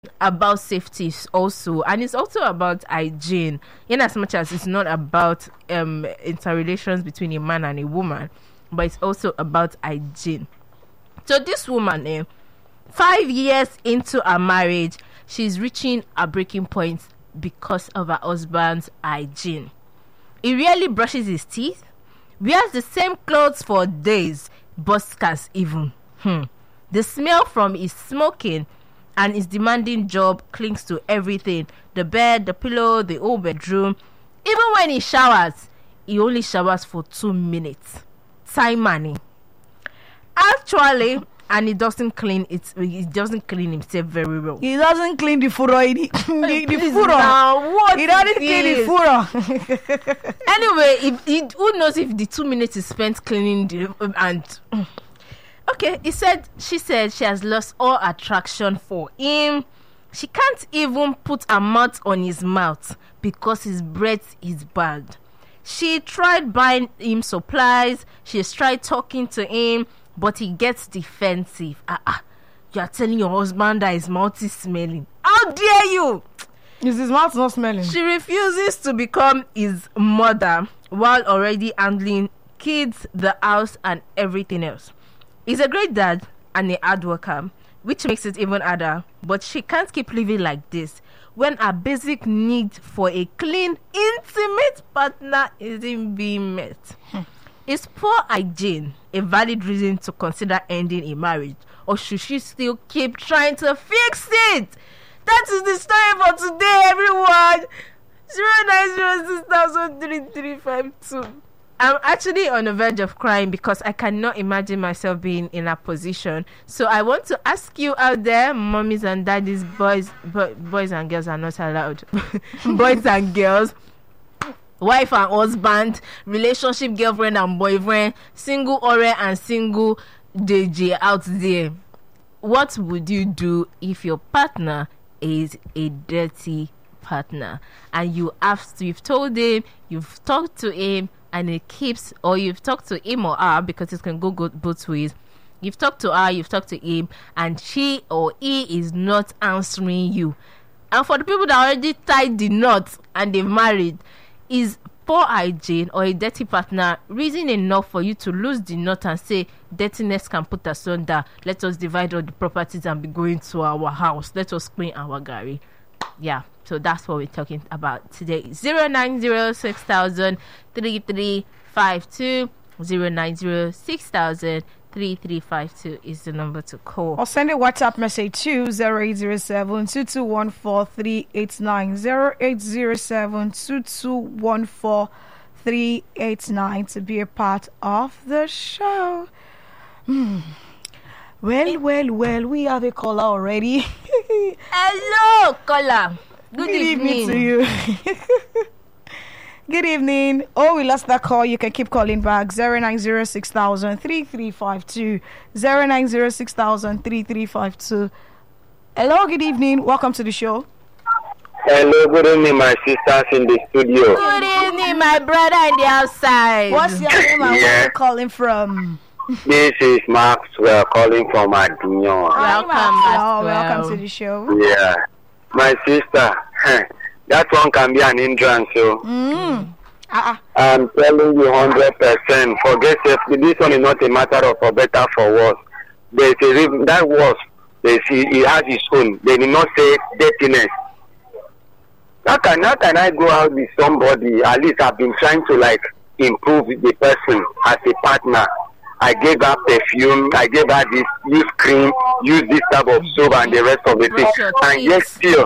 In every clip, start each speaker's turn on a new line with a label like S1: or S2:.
S1: about safety also, and it's also about hygiene, in as much as it's not about interrelations between a man and a woman, but it's also about hygiene. So this woman, 5 years into her marriage, she's reaching a breaking point because of her husband's hygiene. He rarely brushes his teeth, wears the same clothes for days, buskers even. The smell from his smoking and his demanding job clings to everything: the bed, the pillow, the whole bedroom. Even when he showers, he only showers for 2 minutes. Time money. Actually, and he doesn't clean it. He doesn't clean himself very well.
S2: He doesn't clean the furrow. The furrow.
S1: Now, what
S2: He doesn't clean the furrow.
S1: Anyway, who knows if the 2 minutes is spent cleaning and okay, she said she has lost all attraction for him. She can't even put her mouth on his mouth because his breath is bad. She tried buying him supplies, she's tried talking to him, but he gets defensive. You are telling your husband that his mouth is smelling. How dare you?
S2: Is his mouth not smelling?
S1: She refuses to become his mother while already handling kids, the house, and everything else. He's a great dad and a hard worker, which makes it even harder. But she can't keep living like this when her basic need for a clean, intimate partner isn't being met. Is poor hygiene a valid reason to consider ending a marriage, or should she still keep trying to fix it? That is the story for today, everyone. 0906003352. I'm actually on the verge of crying because I cannot imagine myself being in a position. So I want to ask you out there, mommies and daddies, boys and girls are not allowed. Boys and girls, wife and husband, relationship, girlfriend and boyfriend, single Ore and single DJ out there. What would you do if your partner is a dirty partner and you've told him, you've talked to him, and it keeps, or you've talked to him or her, because it can go both ways. You've talked to her, you've talked to him, and she or he is not answering you. And for the people that already tied the knot and they've married, is poor hygiene or a dirty partner reason enough for you to lose the knot and say dirtiness can put us under? Let us divide all the properties and be going to our house. Let us clean our gari. Yeah, so that's what we're talking about today. 09060003352, 09060003352 is the number to call.
S2: Or send a WhatsApp message to 0807-2214-389, 0807-2214-389 to be a part of the show. Well, we have a caller already.
S1: Hello, caller. Good evening
S2: to you. Good evening. Oh, we lost that call. You can keep calling back. 09060003352, 09060003352. Hello, good evening. Welcome to the show.
S3: Hello, good evening, my sisters in the studio.
S1: Good evening, my brother in the outside.
S2: What's your name and where are you calling from?
S3: This is Maxwell calling from Adunion.
S2: Welcome to the show.
S3: Yeah. My sister, that one can be an hindrance. So I'm telling you 100%. Forget safety. This one is not a matter of for better for worse. There's a reason that was. He has his own. They did not say dirtiness. How can I go out with somebody? At least I've been trying to improve the person as a partner. I gave her perfume, I gave her this, use cream, use this type of soap and the rest of the thing. And yet still,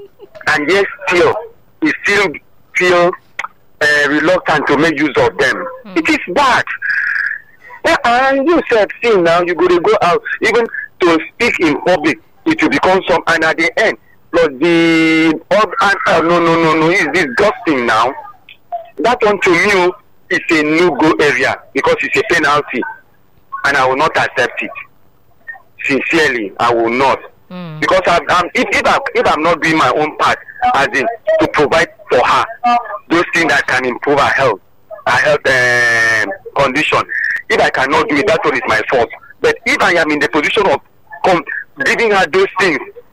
S3: he still feel reluctant to make use of them. It is bad. And you said, see now, you go to go out, even to speak in public, it will become some, and at the end, but no, it's disgusting now. That one to me is a no-go area because it's a penalty. And I will not accept it. Sincerely, I will not. Because if I'm not doing my own part, as in to provide for her those things that can improve her health condition. If I cannot do it, that one is my fault. But if I am in the position of giving her those things